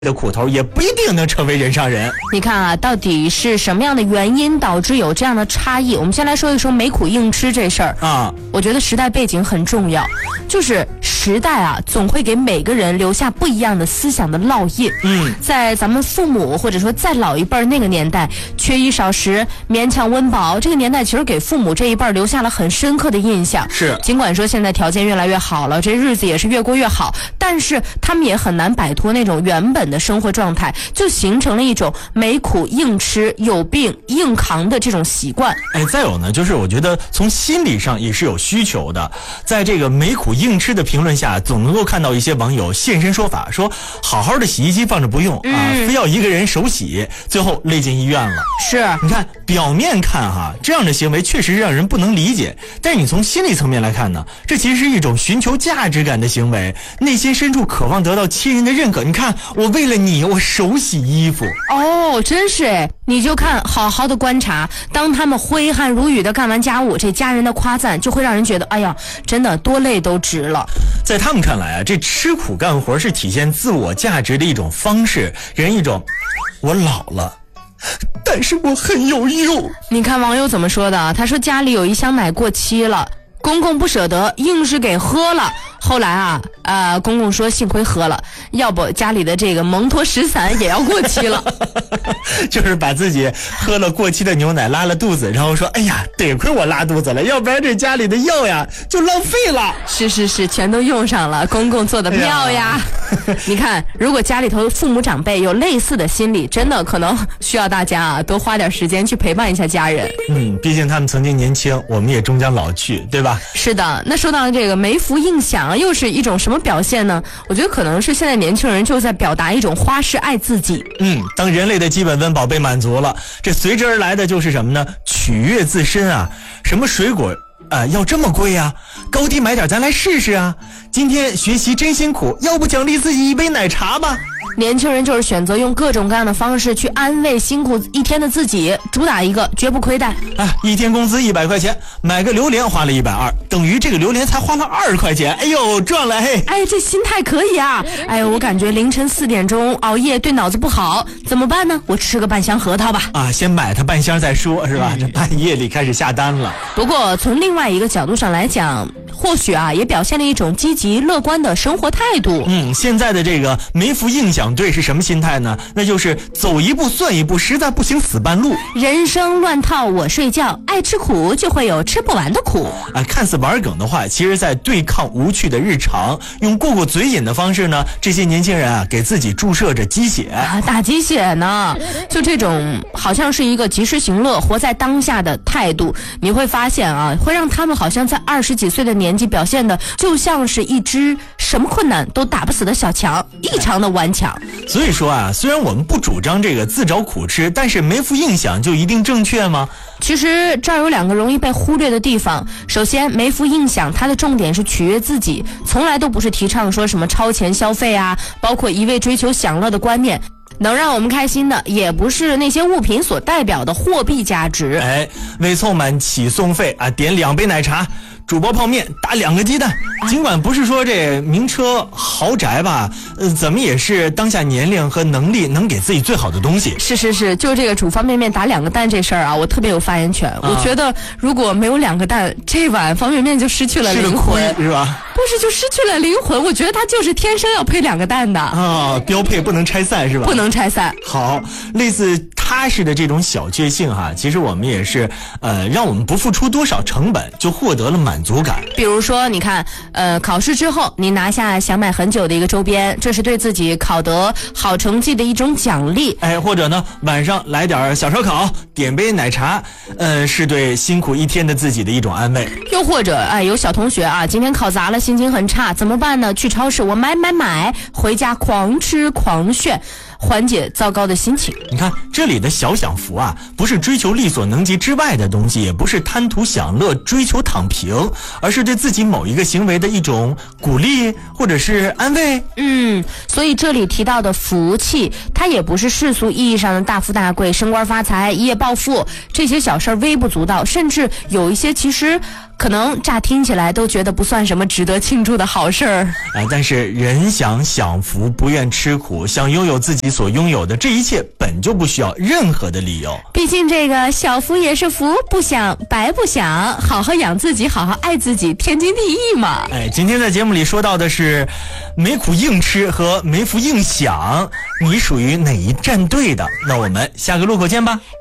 的苦头也不一定能成为人上人。 你看啊，到底是什么样的原因导致有这样的差异？我们先来说一说没苦硬吃这事儿啊。我觉得时代背景很重要，就是时代啊，总会给每个人留下不一样的思想的烙印。在咱们父母或者说再老一辈儿那个年代，缺衣少食、勉强温饱，这个年代其实给父母这一辈儿留下了很深刻的印象。 是， 尽管说现在条件越来越好了，这日子也是越过越好，但是他们也很难摆脱那种原本的生活状态，就形成了一种没苦硬吃、有病硬扛的这种习惯。 再有呢，就是我觉得从心理上也是有需求的。在这个没苦硬吃的评论下，总能够看到一些网友现身说法，说好好的洗衣机放着不用啊，非要一个人手洗，最后累进医院了。 是， 你看表面看哈，这样的行为确实让人不能理解，但是你从心理层面来看呢，这其实是一种寻求价值感的行为，内心深处渴望得到亲人的认可。你看，我为了你，我手洗衣服。 哦，真是哎，你就看，好好的观察，当他们挥汗如雨的干完家务，这家人的夸赞就会让人觉得，哎呀，真的多累都值了。 在他们看来啊，这吃苦干活是体现自我价值的一种方式，给人一种我老了但是我很有用。 你看网友怎么说的啊？他说家里有一箱奶过期了，公公不舍得，硬是给喝了。后来啊，公公说幸亏喝了，要不家里的这个蒙脱石散也要过期了。 就是把自己喝了过期的牛奶拉了肚子，然后说，哎呀，得亏我拉肚子了，要不然这家里的药呀就浪费了。 是，全都用上了，公公做的妙呀。你看，如果家里头父母长辈有类似的心理，真的可能需要大家啊多花点时间去陪伴一下家人。 毕竟他们曾经年轻，我们也终将老去，对吧？ 是的。那说到这个没福硬享，又是一种什么表现呢？我觉得可能是现在年轻人就在表达一种花式爱自己。 当人类的基本温饱被满足了，这随之而来的就是什么呢？取悦自身啊。什么水果要这么贵啊？高低买点咱来试试啊。今天学习真辛苦，要不奖励自己一杯奶茶吧。 年轻人就是选择用各种各样的方式去安慰辛苦一天的自己，主打一个绝不亏待。 一天工资100块钱，买个榴莲花了120，等于这个榴莲才花了20块钱。哎呦，赚了嘿！ 这心态可以啊。我感觉凌晨4点钟熬夜对脑子不好，怎么办呢？我吃个半箱核桃吧。 先买它半箱再说，是吧？这半夜里开始下单了。 不过从另外一个角度上来讲，或许也表现了一种积极乐观的生活态度。 现在的这个没福硬享队是什么心态呢？那就是走一步算一步，实在不行死半路。 人生乱套我睡觉，爱吃苦就会有吃不完的苦。 看似玩梗的话，其实在对抗无趣的日常，用过嘴瘾的方式呢，这些年轻人给自己注射着鸡血打鸡血呢。就这种好像是一个及时行乐、活在当下的态度，你会发现会让他们好像在20几岁的年纪表现的就像是一只什么困难都打不死的小强，异常的顽强。 所以说虽然我们不主张这个自找苦吃，但是没福硬享就一定正确吗？ 其实这儿有2个容易被忽略的地方。首先，没福硬享它的重点是取悦自己，从来都不是提倡说什么超前消费包括一味追求享乐的观念。能让我们开心的也不是那些物品所代表的货币价值。 为凑满起送费点2杯奶茶，煮包泡面，打2个鸡蛋。尽管不是说这名车豪宅吧，怎么也是当下年龄和能力能给自己最好的东西。 是，就这个煮方便面打2个蛋这事儿我特别有发言权。我觉得如果没有2个蛋，这碗方便面就失去了灵魂， 是吧？ 不是，就失去了灵魂。我觉得它就是天生要配2个蛋的标配不能拆散，是吧？ 不能拆散。 好，类似踏实的这种小确幸其实我们也是让我们不付出多少成本就获得了满足感。 比如说你看考试之后你拿下想买很久的一个周边，这是对自己考得好成绩的一种奖励。 或者呢晚上来点小烧烤，点杯奶茶，是对辛苦一天的自己的一种安慰。 又或者有小同学今天考砸了，心情很差，怎么办呢？去超市我买，回家狂吃狂炫。 缓解糟糕的心情。 你看这里的小享福啊，不是追求力所能及之外的东西，也不是贪图享乐追求躺平，而是对自己某一个行为的一种鼓励或者是安慰。 所以这里提到的福气，它也不是世俗意义上的大富大贵、升官发财、一夜暴富，这些小事儿微不足道，甚至有一些其实可能乍听起来都觉得不算什么值得庆祝的好事儿。 但是人想享福，不愿吃苦，想拥有自己所拥有的，这一切本就不需要任何的理由。 毕竟这个小福也是福，不想白不想，好好养自己，好好爱自己，天经地义嘛。 今天在节目里说到的是没苦硬吃和没福硬享，你属于哪一战队的？那我们下个路口见吧。